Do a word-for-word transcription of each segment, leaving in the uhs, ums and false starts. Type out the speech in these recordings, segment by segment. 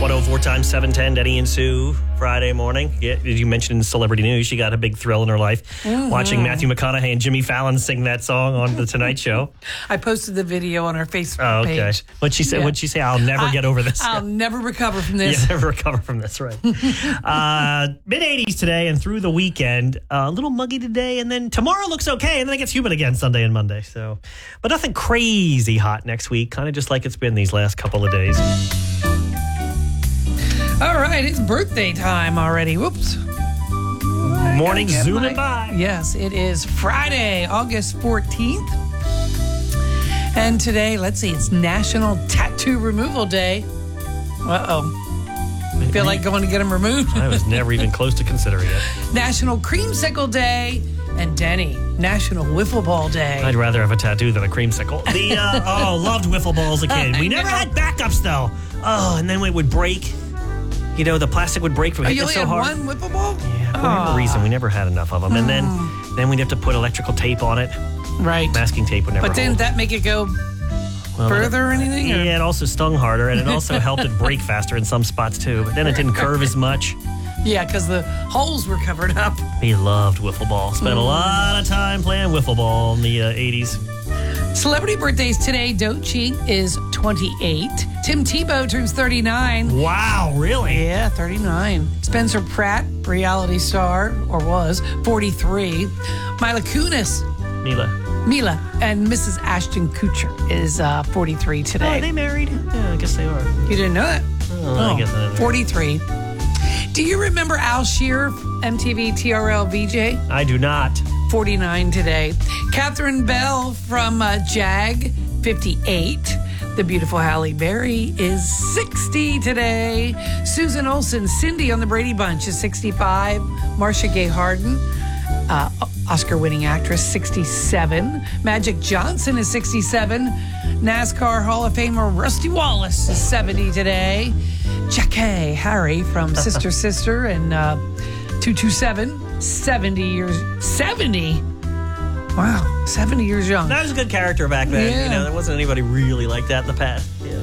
one oh four times seven ten, Denny and Sue, Friday morning. Yeah, did you mention in celebrity news, she got a big thrill in her life mm-hmm. watching Matthew McConaughey and Jimmy Fallon sing that song on The Tonight Show. I posted the video on our Facebook oh, okay. page. What'd she say? Yeah. What'd she say? I'll never I, get over this. I'll never recover from this. Yeah, never recover from this, right. uh, mid eighties today and through the weekend. Uh, a little muggy today, and then tomorrow looks okay, and then it gets humid again Sunday and Monday. So, but nothing crazy hot next week, kind of just like it's been these last couple of days. All right, it's birthday time already. Whoops. Morning zooming by. Yes, it is Friday, August fourteenth. And today, let's see, it's National Tattoo Removal Day. Uh-oh. I feel like going to get them removed. I was never even close to considering it. National Creamsicle Day. And Denny, National Wiffle Ball Day. I'd rather have a tattoo than a creamsicle. The uh, oh, loved wiffle ball as a kid. We never had backups, though. Oh, and then it would break. You know, the plastic would break from oh, hitting it so hard. You only had one wiffle ball? Yeah, for whatever reason, we never had enough of them. And then, then we'd have to put electrical tape on it. Right. Masking tape would never But didn't hold. that make it go well, further or anything? Yeah, or? it also stung harder, and it also helped it break faster in some spots, too. But then it didn't curve as much. Yeah, because the holes were covered up. We loved wiffle ball. Spent mm. a lot of time playing wiffle ball in the uh, eighties. Celebrity birthdays today. Doechii is twenty-eight. Tim Tebow turns thirty-nine. Wow, really? Yeah, thirty-nine. Spencer Pratt, reality star, or was, forty-three. Mila Kunis. Mila. Mila. And Missus Ashton Kutcher is uh, forty-three today. Oh, are they married? Yeah, I guess they are. You didn't know that? Oh, oh I guess I didn't. forty-three. Do you remember Al Shearer, M T V T R L V J? I do not. forty-nine today. Catherine Bell from uh, JAG, fifty-eight. The beautiful Halle Berry is sixty today. Susan Olsen, Cindy on the Brady Bunch is sixty-five. Marcia Gay Harden, uh, Oscar-winning actress, sixty-seven. Magic Johnson is sixty-seven. NASCAR Hall of Famer Rusty Wallace is seventy today. Jackie Harry from Sister Sister and uh, two two seven, seventy years, seventy? Wow, seventy years young. That was a good character back then. Yeah. You know, there wasn't anybody really like that in the past. Yeah.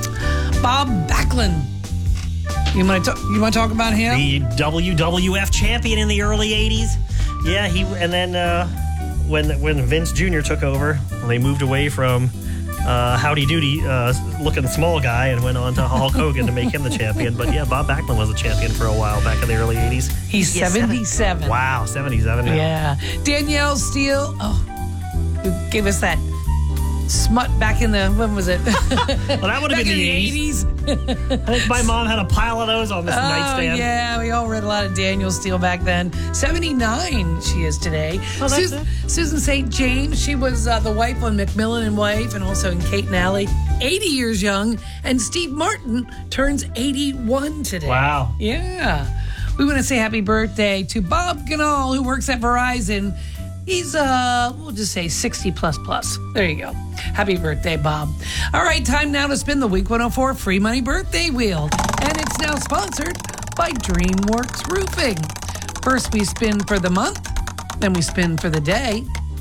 Bob Backlund. You want to you want to talk about him? The W W F champion in the early eighties. Yeah, he and then uh, when when Vince Junior took over, when they moved away from uh, Howdy Doody uh, looking small guy and went on to Hulk Hogan to make him the champion. But yeah, Bob Backlund was a champion for a while back in the early eighties. He's yeah, seventy-seven. Wow, seventy-seven. Yeah. Danielle Steele, oh, who gave us that smut back in the, when was it? Well, that would have been the eighties. I think my mom had a pile of those on this oh, nightstand. Yeah, we all read a lot of Danielle Steele back then. seventy-nine she is today. Oh, that's Susan, Susan Saint James, she was uh, the wife on Macmillan and Wife and also in Kate and Alley. eighty years young. And Steve Martin turns eighty-one today. Wow. Yeah. We want to say happy birthday to Bob Ganal, who works at Verizon. He's, uh, we'll just say sixty plus plus. There you go. Happy birthday, Bob. All right, time now to spin the Week one oh four Free Money Birthday Wheel. And it's now sponsored by DreamWorks Roofing. First, we spin for the month. Then we spin for the day.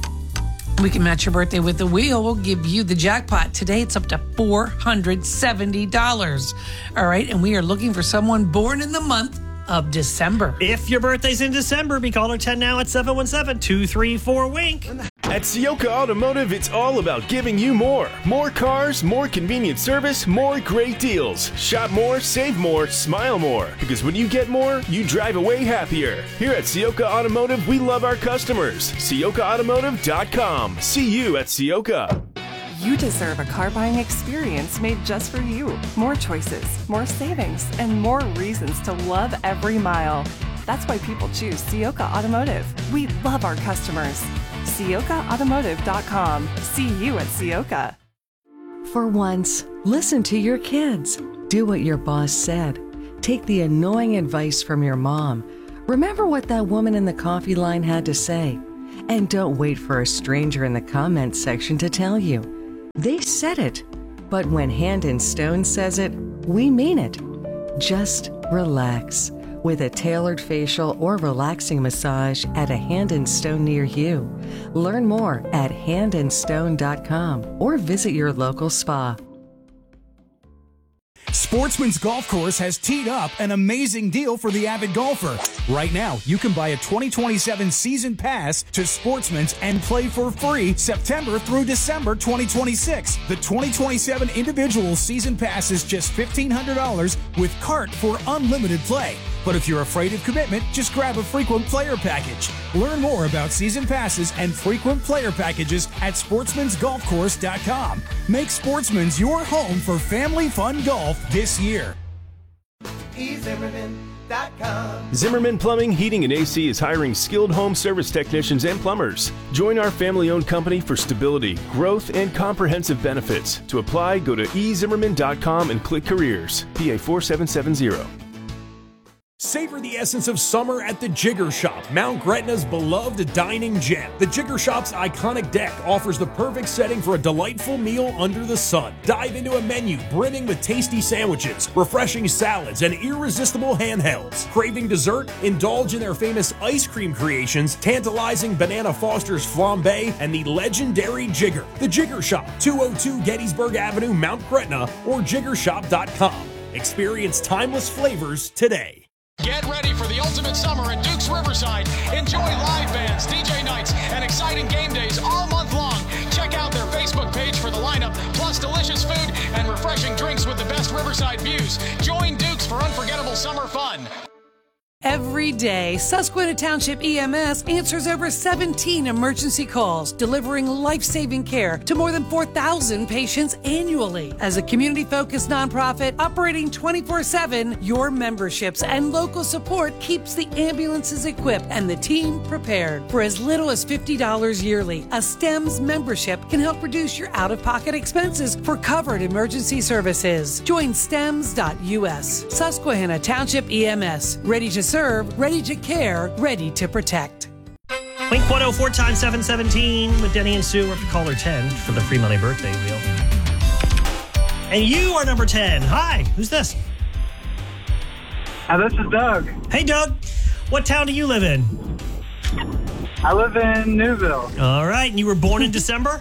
We can match your birthday with the wheel. We'll give you the jackpot. Today, it's up to four hundred seventy dollars. All right, and we are looking for someone born in the month of December. If your birthday's in December, be caller ten now at seven one seven, two three four, wink. At Ciocca Automotive, it's all about giving you more. More cars, more convenient service, more great deals. Shop more, save more, smile more. Because when you get more, you drive away happier. Here at Ciocca Automotive, we love our customers. Ciocca Automotive dot com. See you at Ciocca. You deserve a car buying experience made just for you. More choices, more savings, and more reasons to love every mile. That's why people choose Ciocca Automotive. We love our customers. Ciocca Automotive dot com. See you at Ciocca. For once, listen to your kids. Do what your boss said. Take the annoying advice from your mom. Remember what that woman in the coffee line had to say. And don't wait for a stranger in the comments section to tell you. They said it, but when Hand and Stone says it, we mean it. Just relax with a tailored facial or relaxing massage at a Hand and Stone near you. Learn more at hand and stone dot com or visit your local spa. Sports Sportsman's Golf Course has teed up an amazing deal for the avid golfer. Right now, you can buy a twenty twenty-seven season pass to Sportsman's and play for free September through December twenty twenty-six. The twenty twenty-seven individual season pass is just fifteen hundred dollars with cart for unlimited play. But if you're afraid of commitment, just grab a frequent player package. Learn more about season passes and frequent player packages at sportsmans golf course dot com. Make Sportsman's your home for family fun golf this year. e zimmerman dot com. Zimmerman Plumbing, Heating, and A C is hiring skilled home service technicians and plumbers. Join our family-owned company for stability, growth, and comprehensive benefits. To apply, go to e zimmerman dot com and click Careers. P A four seven seven zero. Savor the essence of summer at the Jigger Shop, Mount Gretna's beloved dining gem. The Jigger Shop's iconic deck offers the perfect setting for a delightful meal under the sun. Dive into a menu brimming with tasty sandwiches, refreshing salads, and irresistible handhelds. Craving dessert? Indulge in their famous ice cream creations, tantalizing Banana Foster's flambe, and the legendary Jigger. The Jigger Shop, two oh two Gettysburg Avenue, Mount Gretna, or jigger shop dot com. Experience timeless flavors today. Get ready for the ultimate summer at Duke's Riverside. Enjoy live bands, D J nights, and exciting game days all month long. Check out their Facebook page for the lineup, plus delicious food and refreshing drinks with the best Riverside views. Join Duke's for unforgettable summer fun. Every day, Susquehanna Township E M S answers over seventeen emergency calls, delivering life-saving care to more than four thousand patients annually. As a community-focused nonprofit operating twenty-four seven, your memberships and local support keeps the ambulances equipped and the team prepared. For as little as fifty dollars yearly, a STEMS membership can help reduce your out-of-pocket expenses for covered emergency services. Join stems dot U S. Susquehanna Township E M S. Ready to serve, ready to care, ready to protect. Wink one oh four times seven seventeen with Denny and Sue. We're for caller ten for the free money birthday wheel. And you are number ten. Hi, who's this? Uh, this is Doug. Hey, Doug. What town do you live in? I live in Newville. All right. And you were born in December?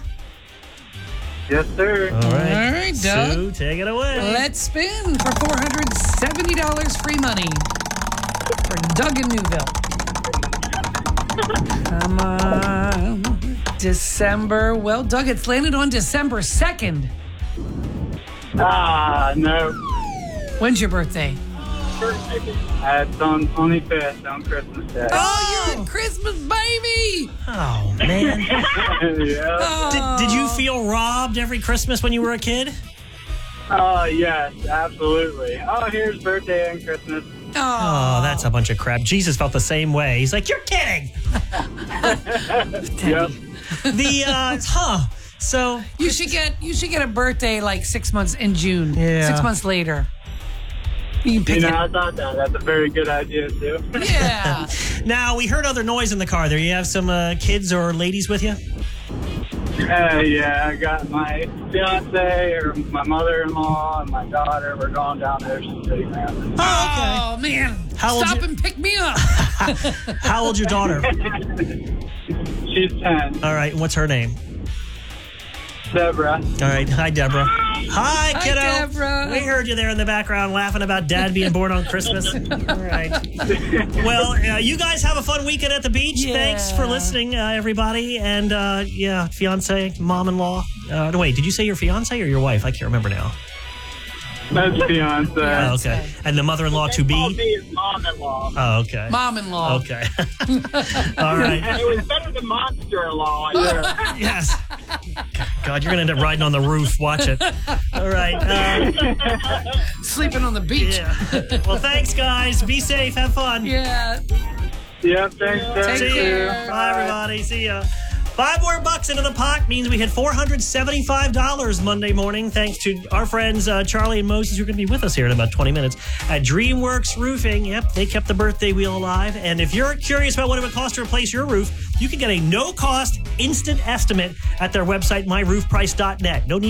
Yes, sir. All right. All right, Doug. Sue, take it away. Let's spin for four hundred seventy dollars free money for Doug in Newville. Come on. December. Well, Doug, it's landed on December second. Ah, no. When's your birthday? Uh, it's on twenty-fifth, on Christmas Day. Oh, you're a Christmas baby. Oh, man. yeah. Oh. Did, did you feel robbed every Christmas when you were a kid? Oh, yes, absolutely. Oh, here's birthday and Christmas. Oh, that's a bunch of crap. Jesus felt the same way. He's like, you're kidding. Yep. The, uh, huh. So. You should get you should get a birthday like six months in June. Yeah. Six months later. You can pick You know, it. I thought that. That's a very good idea, too. Yeah. Now, we heard other noise in the car there. You have some uh, kids or ladies with you? Uh, yeah, I got my fiance or my mother-in-law and my daughter. We're going down there. She's sitting around. Oh, man. How old Stop you- and pick me up. How old's your daughter? She's ten. All right. And what's her name? Deborah. All right. Hi, Deborah. Hi, Hi, kiddo. Deborah. We heard you there in the background laughing about Dad being born on Christmas. All right. Well, uh, you guys have a fun weekend at the beach. Yeah. Thanks for listening, uh, everybody. And, uh, yeah, fiance, mom-in-law. Uh, no, wait, did you say your fiance or your wife? I can't remember now. That's fiance. Oh, okay. And the mother-in-law to Call be? me his mom-in-law. Oh, okay. Mom-in-law. Okay. All right. It was better than monster-in-law. Yeah. Yes. God, you're going to end up riding on the roof. Watch it. All right. Uh, Sleeping on the beach. yeah. Well, thanks, guys. Be safe. Have fun. Yeah. Yeah, thanks, Take See care. ya. Bye, everybody. See ya. Five more bucks into the pot means we hit four hundred seventy-five dollars Monday morning, thanks to our friends uh, Charlie and Moses, who are going to be with us here in about twenty minutes at DreamWorks Roofing. Yep, they kept the birthday wheel alive. And if you're curious about what it would cost to replace your roof, you can get a no-cost instant estimate at their website, my roof price dot net. No need